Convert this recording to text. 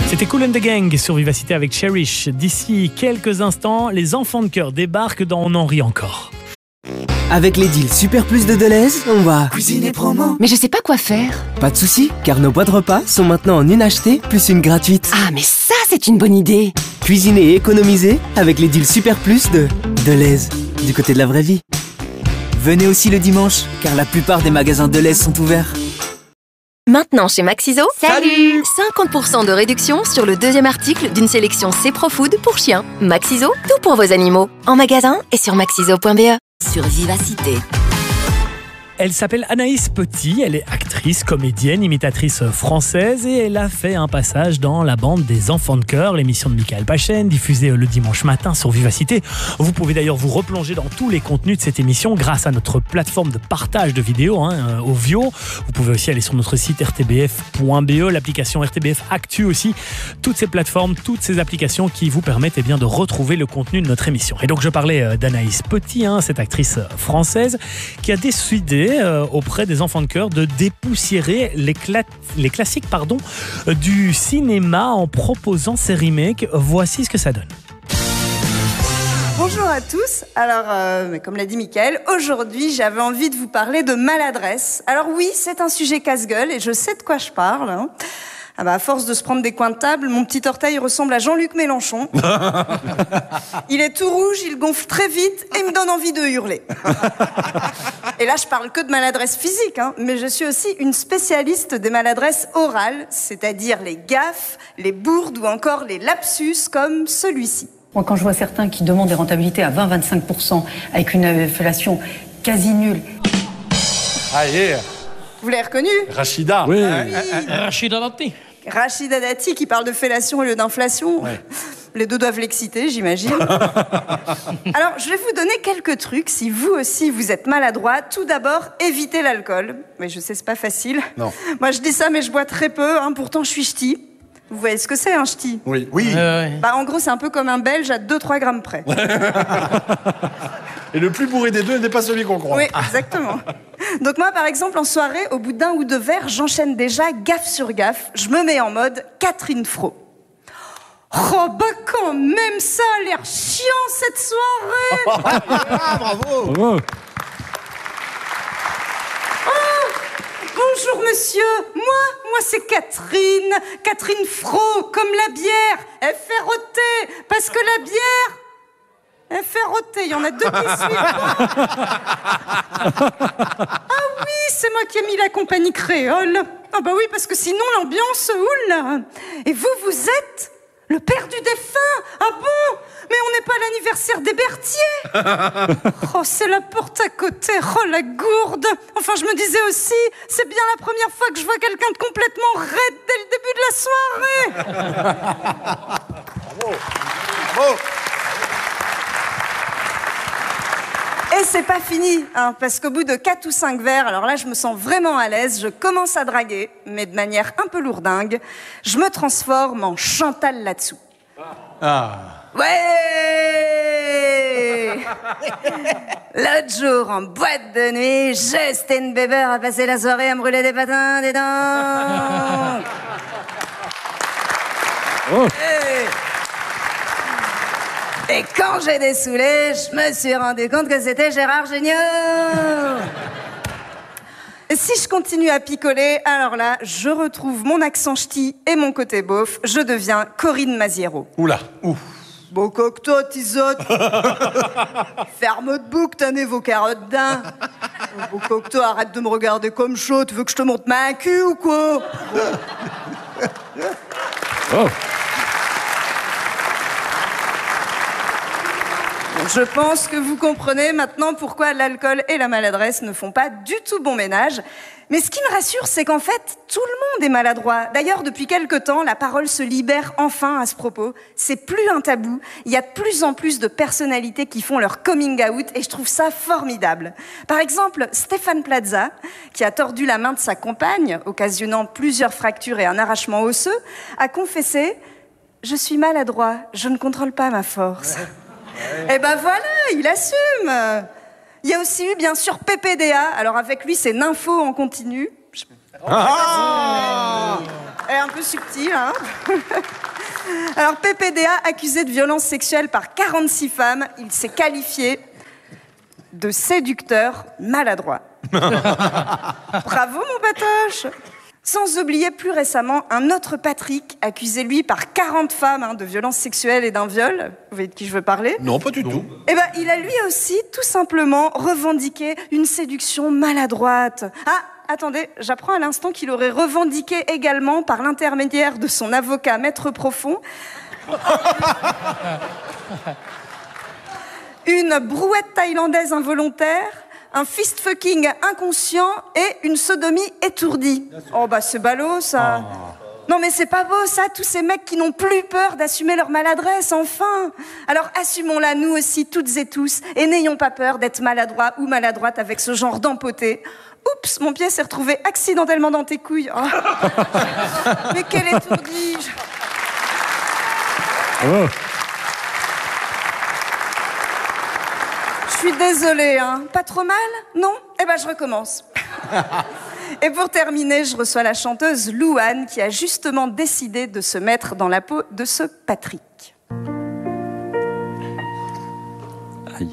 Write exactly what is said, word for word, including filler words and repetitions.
C'était Kool and the Gang sur Vivacité avec Cherish. D'ici quelques instants, les enfants de cœur débarquent dans On en rit encore. Avec les deals Super Plus de Deleuze, on va cuisiner promo. Mais je sais pas quoi faire. Pas de soucis, car nos boîtes repas sont maintenant en une achetée plus une gratuite. Ah, mais ça, c'est une bonne idée. Cuisiner et économiser avec les deals Super Plus de Deleuze, du côté de la vraie vie. Venez aussi le dimanche, car la plupart des magasins Deleuze sont ouverts. Maintenant chez Maxiso, Salut cinquante pour cent de réduction sur le deuxième article d'une sélection C-Pro-Food pour chiens. Maxiso, tout pour vos animaux. En magasin et sur maxiso point b e. Sur Vivacité. Elle s'appelle Anaïs Petit, elle est actrice, comédienne, imitatrice française et elle a fait un passage dans la bande des Enfants de Cœur, l'émission de Michael Pachen, diffusée le dimanche matin sur Vivacité. Vous pouvez d'ailleurs vous replonger dans tous les contenus de cette émission grâce à notre plateforme de partage de vidéos, hein, Ovio. Vous pouvez aussi aller sur notre site r t b f point b e, l'application R T B F Actu aussi. Toutes ces plateformes, toutes ces applications qui vous permettent eh bien, de retrouver le contenu de notre émission. Et donc je parlais d'Anaïs Petit, hein, cette actrice française qui a décidé Euh, auprès des enfants de cœur de dépoussiérer les, cla- les classiques pardon, euh, du cinéma en proposant ces remakes. Voici ce que ça donne. Bonjour à tous. Alors, euh, comme l'a dit Mickaël, aujourd'hui, j'avais envie de vous parler de maladresse. Alors oui, c'est un sujet casse-gueule et je sais de quoi je parle. Hein. Ah bah, à force de se prendre des coins de table, mon petit orteil ressemble à Jean-Luc Mélenchon. Il est tout rouge, il gonfle très vite et me donne envie de hurler. Et là, je parle que de maladresse physique, hein, mais je suis aussi une spécialiste des maladresses orales, c'est-à-dire les gaffes, les bourdes ou encore les lapsus comme celui-ci. Moi, quand je vois certains qui demandent des rentabilités à vingt à vingt-cinq pour cent avec une fellation quasi nulle. Ah, yeah. Vous l'avez reconnu ? Rachida. Oui, ah, oui. Rachida Dati. Rachida Dati qui parle de fellation au lieu d'inflation. Ouais. Les deux doivent l'exciter, j'imagine. Alors, je vais vous donner quelques trucs si vous aussi vous êtes maladroit. Tout d'abord, évitez l'alcool. Mais je sais, c'est pas facile. Non. Moi, je dis ça, mais je bois très peu. Hein. Pourtant, je suis ch'ti. Vous voyez ce que c'est, un ch'ti ? Oui. Oui. Euh, bah, en gros, c'est un peu comme un Belge à deux à trois grammes près. Et le plus bourré des deux n'est pas celui qu'on croit. Oui, exactement. Donc moi, par exemple, en soirée, au bout d'un ou deux verres, j'enchaîne déjà gaffe sur gaffe. Je me mets en mode Catherine Fro. Oh, bah quand même, ça a l'air chiant, cette soirée. Ah, bravo. Bravo. Bonjour, monsieur. Moi, moi, c'est Catherine. Catherine Fro, comme la bière. Elle fait rôter, parce que la bière... Elle fait rôter, il y en a deux qui suivent. Ah oui, c'est moi qui ai mis la compagnie créole. Ah bah oui, parce que sinon l'ambiance houle. Et vous, vous êtes le père du défunt. Ah bon? Mais on n'est pas à l'anniversaire des Berthier. Oh, c'est la porte à côté. Oh, la gourde. Enfin, je me disais aussi, c'est bien la première fois que je vois quelqu'un de complètement raide dès le début de la soirée. Bravo. Bravo. Et c'est pas fini, hein, parce qu'au bout de quatre ou cinq verres, alors là je me sens vraiment à l'aise, je commence à draguer, mais de manière un peu lourdingue, je me transforme en Chantal là-dessous. Ah. Ouais. L'autre jour, en boîte de nuit, Justin Bieber a passé la soirée à me brûler des patins des dents. Oh. Hey. Et quand j'ai dessoulé, je me suis rendu compte que c'était Gérard Jugnot. Et si je continue à picoler, alors là, je retrouve mon accent ch'ti et mon côté beauf. Je deviens Corinne Maziero. Oula. Ouf. Beau cocteau, tisote. Ferme de bouc, t'as né vos carottes d'un. Beau cocteau, arrête de me regarder comme chaud. Tu veux que je te monte ma cul ou quoi? Oh. Je pense que vous comprenez maintenant pourquoi l'alcool et la maladresse ne font pas du tout bon ménage. Mais ce qui me rassure, c'est qu'en fait, tout le monde est maladroit. D'ailleurs, depuis quelque temps, la parole se libère enfin à ce propos. C'est plus un tabou. Il y a de plus en plus de personnalités qui font leur coming out et je trouve ça formidable. Par exemple, Stéphane Plaza, qui a tordu la main de sa compagne, occasionnant plusieurs fractures et un arrachement osseux, a confessé « Je suis maladroit, je ne contrôle pas ma force ». Ouais. Et ben voilà, il assume. Il y a aussi eu, bien sûr, P P D A. Alors avec lui, c'est nympho en continu. Ah Elle est un peu subtile, hein. Alors, P P D A, accusé de violence sexuelle par quarante-six femmes, il s'est qualifié de séducteur maladroit. Bravo, mon patoche. Sans oublier plus récemment un autre Patrick, accusé lui par quarante femmes hein, de violence sexuelle et d'un viol. Vous voyez de qui je veux parler? Non, pas du tout. Eh ben, il a lui aussi tout simplement revendiqué une séduction maladroite. Ah, attendez, j'apprends à l'instant qu'il aurait revendiqué également par l'intermédiaire de son avocat Maître Profond une brouette thaïlandaise involontaire, un fist fucking inconscient et une sodomie étourdie. Oh bah c'est ballot ça. Oh. Non mais c'est pas beau ça, tous ces mecs qui n'ont plus peur d'assumer leur maladresse, enfin. Alors assumons-la nous aussi toutes et tous et n'ayons pas peur d'être maladroits ou maladroite avec ce genre d'empoté. Oups, mon pied s'est retrouvé accidentellement dans tes couilles. Oh. Mais quel étourdi. Oh. Je suis désolée, hein. Pas trop mal? Non? Eh ben, je recommence. Et pour terminer, je reçois la chanteuse Louane qui a justement décidé de se mettre dans la peau de ce Patrick.